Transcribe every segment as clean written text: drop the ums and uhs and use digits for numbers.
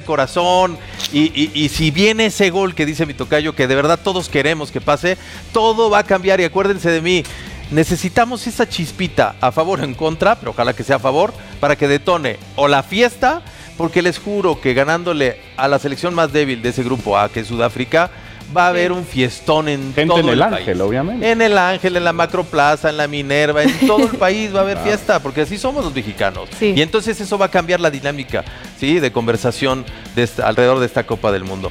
corazón y si viene ese gol que dice mi tocayo, que de verdad todos queremos que pase, todo va a cambiar y acuérdense de mí. Necesitamos esa chispita a favor o en contra, pero ojalá que sea a favor, para que detone o la fiesta, porque les juro que ganándole a la selección más débil de ese grupo A, que es Sudáfrica, va a haber un fiestón en gente todo en el país. Ángel, obviamente. En el Ángel, en la Macroplaza, en la Minerva, en todo el país va a haber fiesta, porque así somos los mexicanos. Sí. Y entonces eso va a cambiar la dinámica, ¿sí?, de conversación alrededor de esta Copa del Mundo.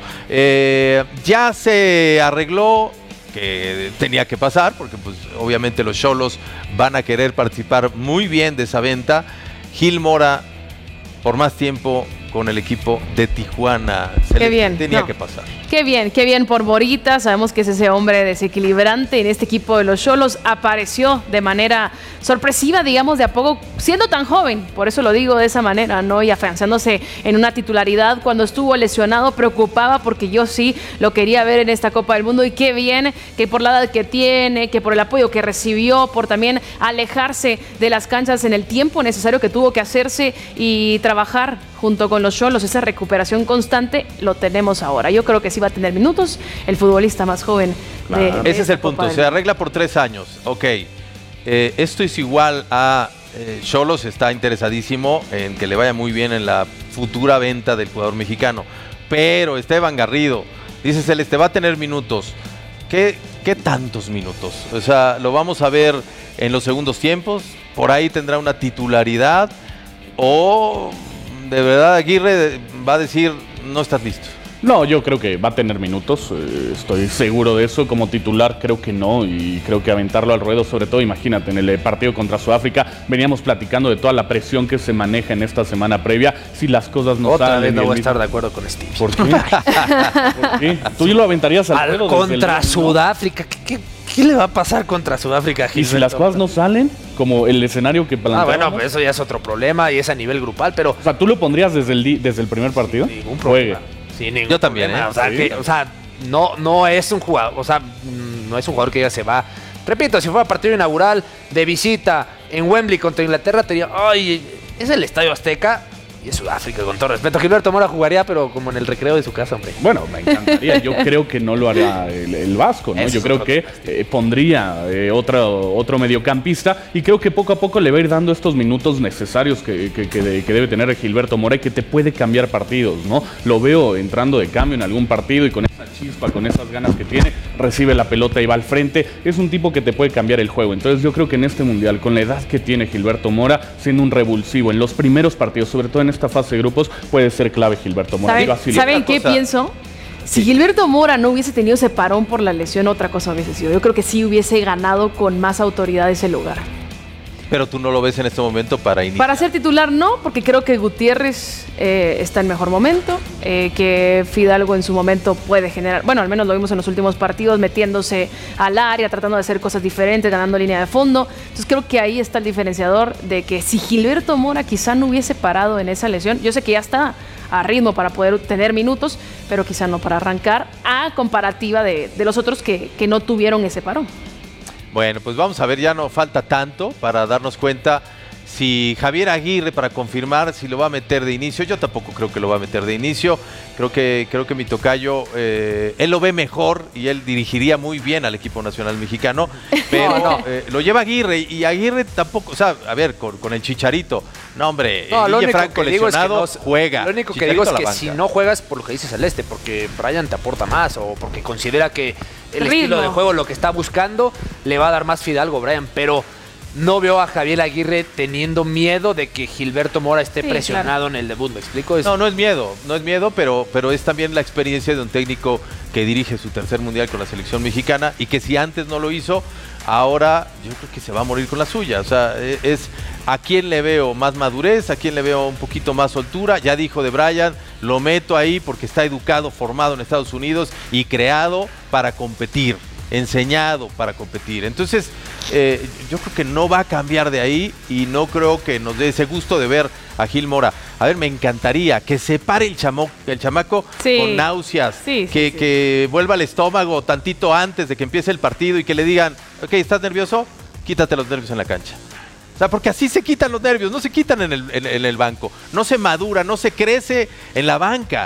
Ya se arregló que tenía que pasar, porque pues obviamente los Xolos van a querer participar muy bien de esa venta. Gil Mora, por más tiempo con el equipo de Tijuana. Qué bien. Tenía que pasar. Qué bien por Morita. Sabemos que es ese hombre desequilibrante en este equipo de los Xolos. Apareció de manera sorpresiva, digamos, de a poco, siendo tan joven. Por eso lo digo de esa manera, ¿no? Y afianzándose en una titularidad. Cuando estuvo lesionado preocupaba porque yo sí lo quería ver en esta Copa del Mundo. Y qué bien que por la edad que tiene, que por el apoyo que recibió, por también alejarse de las canchas en el tiempo necesario que tuvo que hacerse y trabajar junto con los Xolos, esa recuperación constante, lo tenemos ahora. Yo creo que sí va a tener minutos el futbolista más joven. Claro. Ese es el punto, se arregla por 3 años. Ok, esto es igual a Xolos, está interesadísimo en que le vaya muy bien en la futura venta del jugador mexicano. Pero Esteban Garrido, dice Celeste, va a tener minutos. ¿Qué tantos minutos? O sea, lo vamos a ver en los segundos tiempos, por ahí tendrá una titularidad o de verdad Aguirre va a decir no estás listo. No, yo creo que va a tener minutos, estoy seguro de eso. Como titular creo que no, y creo que aventarlo al ruedo, sobre todo, imagínate, en el partido contra Sudáfrica, veníamos platicando de toda la presión que se maneja en esta semana previa. Si las cosas no Otra salen... vez no voy a estar de acuerdo con Steve. ¿Por qué? ¿Por qué? ¿Tú lo aventarías al ruedo? Contra Sudáfrica. ¿Qué le va a pasar contra Sudáfrica, Gilberto? ¿Y si las cosas no salen? Como el escenario que planteamos. Bueno, pues eso ya es otro problema y es a nivel grupal, pero... O sea, ¿tú lo pondrías desde el primer partido? Ningún problema. Juegue. Sí, ningún Yo también, problema. O sea, no es un jugador, no es un jugador que ya se va. Repito, si fuera partido inaugural de visita en Wembley contra Inglaterra, te diría, ay, es el Estadio Azteca y es Sudáfrica, con todo respeto. Gilberto Mora jugaría, pero como en el recreo de su casa, hombre. Bueno, me encantaría. Yo creo que no lo haría el Vasco, ¿no? Yo creo que pondría otro mediocampista, y creo que poco a poco le va a ir dando estos minutos necesarios que debe tener Gilberto Mora, y que te puede cambiar partidos, ¿no? Lo veo entrando de cambio en algún partido y con esa chispa, con esas ganas que tiene, recibe la pelota y va al frente. Es un tipo que te puede cambiar el juego. Entonces yo creo que en este Mundial, con la edad que tiene Gilberto Mora, siendo un revulsivo en los primeros partidos, sobre todo en esta fase de grupos, puede ser clave Gilberto Mora. ¿Saben qué pienso? Si Gilberto Mora no hubiese tenido ese parón por la lesión, otra cosa hubiese sido. Yo creo que sí hubiese ganado con más autoridad ese lugar. Pero tú no lo ves en este momento para iniciar. Para ser titular no, porque creo que Gutiérrez está en mejor momento, que Fidalgo en su momento puede generar, bueno, al menos lo vimos en los últimos partidos, metiéndose al área, tratando de hacer cosas diferentes, ganando línea de fondo. Entonces creo que ahí está el diferenciador de que si Gilberto Mora quizá no hubiese parado en esa lesión, yo sé que ya está a ritmo para poder tener minutos, pero quizá no para arrancar, a comparativa de los otros que no tuvieron ese parón. Bueno, pues vamos a ver, ya no falta tanto para darnos cuenta si Javier Aguirre, para confirmar si lo va a meter de inicio. Yo tampoco creo que lo va a meter de inicio. Creo que mi tocayo, él lo ve mejor y él dirigiría muy bien al equipo nacional mexicano, pero lo lleva Aguirre, y Aguirre tampoco, o sea, a ver, con el Chicharito. No, hombre, Guille Franco lesionado, juega. Lo único que Chicharito digo es a la que banca. si no juegas, por lo que dice Celeste, porque Brian te aporta más, o porque considera que el Ritmo. estilo de juego, lo que está buscando, le va a dar más Fidalgo, Brian, pero no veo a Javier Aguirre teniendo miedo de que Gilberto Mora esté presionado en el debut, ¿me explico? No es miedo, pero es también la experiencia de un técnico que dirige su tercer mundial con la selección mexicana, y que si antes no lo hizo, ahora yo creo que se va a morir con la suya. O sea, es a quién le veo más madurez, a quién le veo un poquito más soltura. Ya dijo de Brian, lo meto ahí porque está educado, formado en Estados Unidos y creado para competir, enseñado para competir. Entonces, yo creo que no va a cambiar de ahí, y no creo que nos dé ese gusto de ver a Gil Mora. A ver, me encantaría que se pare el chamaco con náuseas, que vuelva al estómago tantito antes de que empiece el partido y que le digan, ok, ¿estás nervioso? Quítate los nervios en la cancha. O sea, porque así se quitan los nervios, no se quitan en el banco, no se madura, no se crece en la banca.